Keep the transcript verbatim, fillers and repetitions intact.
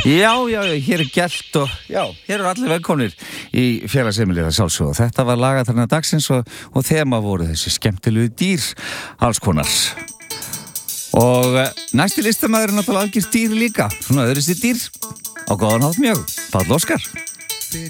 Já, já, já, hér er gert og já, hér eru allir velkomnir í félagsheimilið að sjálfsögðu. Þetta var lagatalna dagsins og, og þema voru þessi skemmtilegu dýr, alls konar. Og næsti listamaður er náttúrulega algjört dýr líka, svona öðrusti dýr, á góðan hátt mjög, Páll Óskar.